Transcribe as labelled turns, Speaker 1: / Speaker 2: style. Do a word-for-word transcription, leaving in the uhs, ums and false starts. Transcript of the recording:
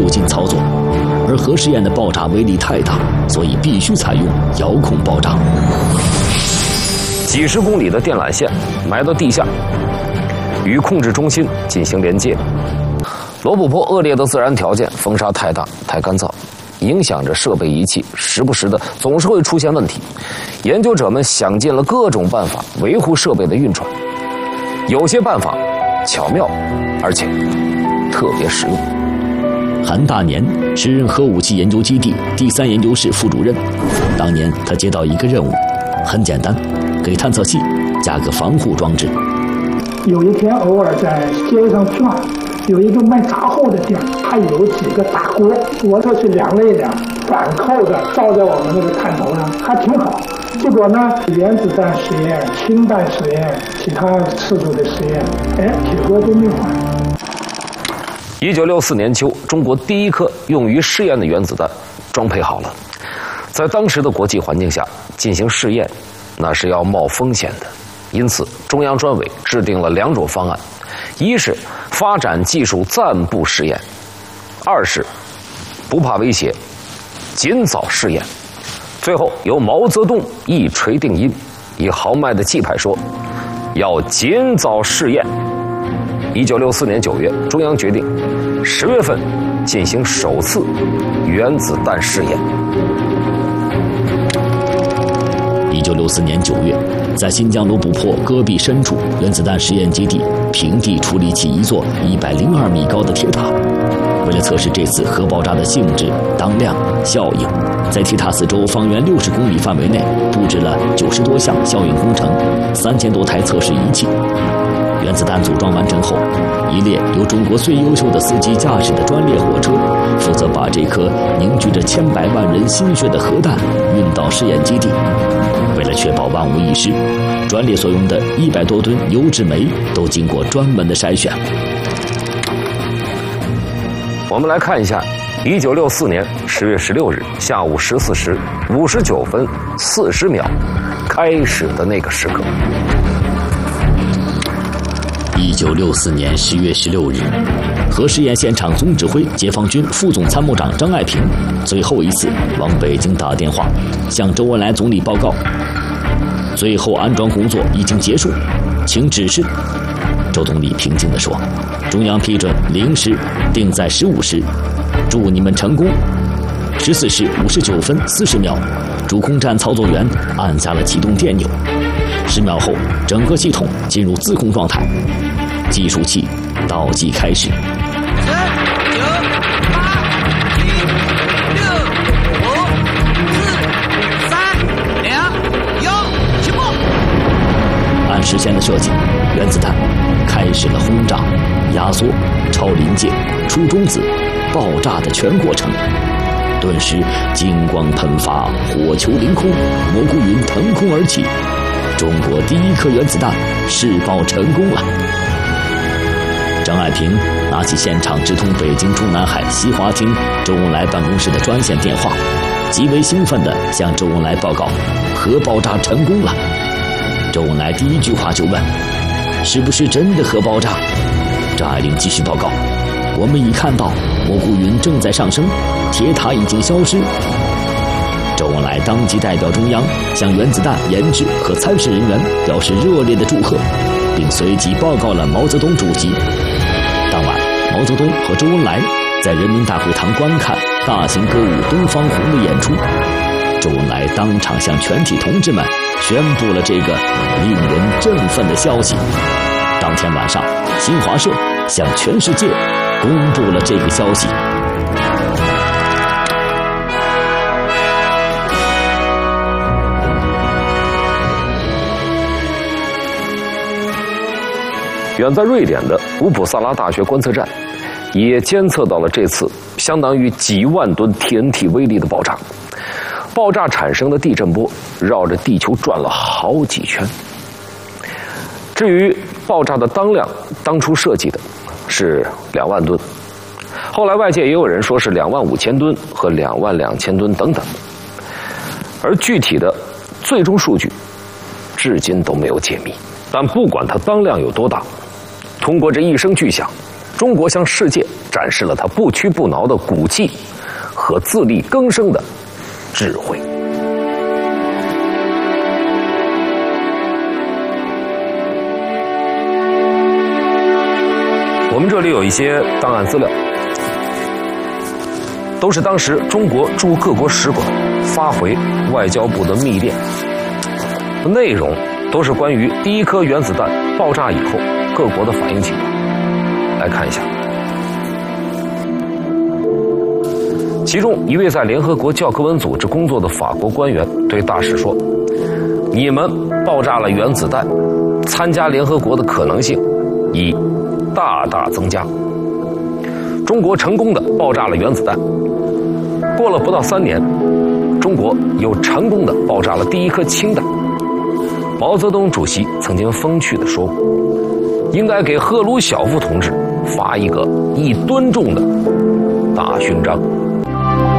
Speaker 1: 进操作。而核试验的爆炸威力太大，所以必须采用遥控爆炸。
Speaker 2: 几十公里的电缆线埋到地下，与控制中心进行连接。罗布泊恶劣的自然条件，风沙太大、太干燥，影响着设备仪器，时不时的总是会出现问题。研究者们想尽了各种办法维护设备的运转，有些办法巧妙，而且特别实用。
Speaker 1: 韩大年时任核武器研究基地第三研究室副主任。当年他接到一个任务，很简单，给探测器加个防护装置。
Speaker 3: 有一天偶尔在街上转，有一个卖杂货的店，他有几个大锅，我说是两类的，反扣的罩在我们那个探头上，还挺好。结果呢，原子弹实验、氢弹实验、其他次数的实验，哎，铁锅都没坏。
Speaker 2: 一九六四年秋，中国第一颗用于试验的原子弹装配好了。在当时的国际环境下进行试验，那是要冒风险的。因此，中央专委制定了两种方案：一是发展技术暂不试验；二是不怕威胁，尽早试验。最后，由毛泽东一锤定音，以豪迈的气派说：“要尽早试验。”一九六四年九月，中央决定十月份进行首次原子弹试验。
Speaker 1: 一九六四年九月，在新疆罗布泊戈壁深处原子弹实验基地平地矗立起一座一百零二米高的铁塔。为了测试这次核爆炸的性质、当量、效应，在铁塔四周方圆六十公里范围内布置了九十多项效应工程、三千多台测试仪器。原子弹组装完成后，一列由中国最优秀的司机驾驶的专列火车，负责把这颗凝聚着千百万人心血的核弹运到试验基地。为了确保万无一失，专列所用的一百多吨优质煤都经过专门的筛选。
Speaker 2: 我们来看一下，一九六四年十月十六日下午十四时五十九分四十秒开始的那个时刻。
Speaker 1: 一九六四年十月十六日，核试验现场总指挥解放军副总参谋长张爱萍最后一次往北京打电话，向周恩来总理报告，最后安装工作已经结束，请指示。周总理平静地说：“中央批准零时定在十五时，祝你们成功。”十四时五十九分四十秒，主控站操作员按下了启动电钮。十秒后，整个系统进入自控状态，计数器倒计开始。
Speaker 4: 十、九、八、七、六、五、四、三、两、一，起步。
Speaker 1: 按事先的设计，原子弹开始了轰炸、压缩、超临界、出中子、爆炸的全过程。顿时，金光喷发，火球凌空，蘑菇云腾空而起。中国第一颗原子弹试爆成功了。张爱萍拿起现场直通北京中南海西华厅周恩来办公室的专线电话，极为兴奋地向周恩来报告：核爆炸成功了。周恩来第一句话就问：是不是真的核爆炸？张爱玲继续报告：我们已看到蘑菇云正在上升，铁塔已经消失。周恩来当即代表中央向原子弹研制和参试人员表示热烈的祝贺，并随即报告了毛泽东主席。当晚，毛泽东和周恩来在人民大会堂观看大型歌舞《东方红》的演出。周恩来当场向全体同志们宣布了这个令人振奋的消息。当天晚上，新华社向全世界公布了这个消息。
Speaker 2: 远在瑞典的乌普萨拉大学观测站也监测到了这次相当于几万吨 T N T 威力的爆炸。爆炸产生的地震波绕着地球转了好几圈。至于爆炸的当量，当初设计的是两万吨，后来外界也有人说是两万五千吨和两万两千吨等等，而具体的最终数据至今都没有解密。但不管它当量有多大，通过这一声巨响，中国向世界展示了他不屈不挠的骨气和自力更生的智慧。我们这里有一些档案资料，都是当时中国驻各国使馆发回外交部的密电，内容都是关于第一颗原子弹爆炸以后各国的反应情况。来看一下，其中一位在联合国教科文组织工作的法国官员对大使说：“你们爆炸了原子弹，参加联合国的可能性已大大增加。中国成功的爆炸了原子弹。过了不到三年，中国又成功的爆炸了第一颗氢弹。毛泽东主席曾经风趣地说过，应该给赫鲁晓夫同志发一个一吨重的大勋章。”